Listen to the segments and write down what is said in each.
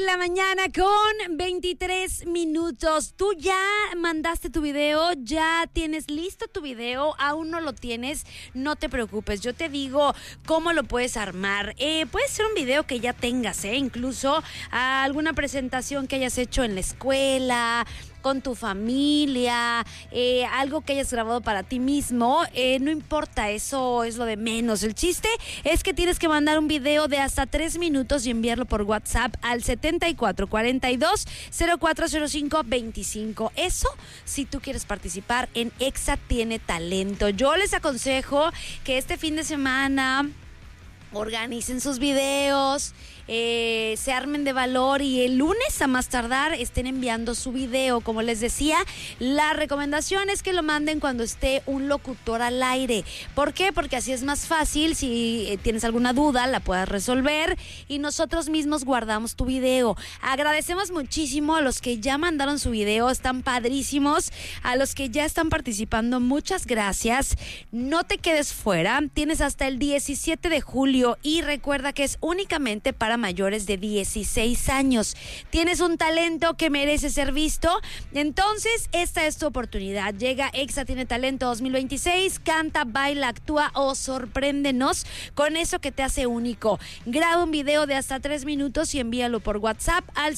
la mañana con 23 minutos. Tú ya mandaste tu video, ya tienes listo tu video, aún no lo tienes, no te preocupes. Yo te digo cómo lo puedes armar. Puede ser un video que ya tengas, incluso alguna presentación que hayas hecho en la escuela, con tu familia, algo que hayas grabado para ti mismo, no importa, eso es lo de menos. El chiste es que tienes que mandar un video de hasta 3 minutos y enviarlo por WhatsApp al 7442-040525. Eso si tú quieres participar en Exa Tiene Talento. Yo les aconsejo que este fin de semana organicen sus videos, se armen de valor y el lunes a más tardar estén enviando su video. Como les decía, la recomendación es que lo manden cuando esté un locutor al aire. ¿Por qué? Porque así es más fácil. Si tienes alguna duda, la puedas resolver y nosotros mismos guardamos tu video. Agradecemos muchísimo a los que ya mandaron su video, están padrísimos. A los que ya están participando, muchas gracias. No te quedes fuera, tienes hasta el 17 de julio y recuerda que es únicamente para mayores de 16 años. Tienes un talento que merece ser visto, entonces esta es tu oportunidad. Llega Exa Tiene Talento 2026, canta, baila, actúa o sorpréndenos con eso que te hace único. Graba un video de hasta 3 minutos y envíalo por WhatsApp al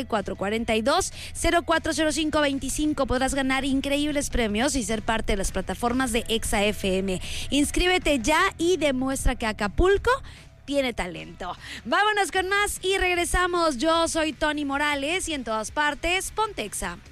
7442-040525. Podrás ganar increíbles premios y ser parte de las plataformas de Exa FM. Inscríbete ya y demuestra que Acapulco tiene talento. Vámonos con más y regresamos. Yo soy Tony Morales y en todas partes, ponte Exa.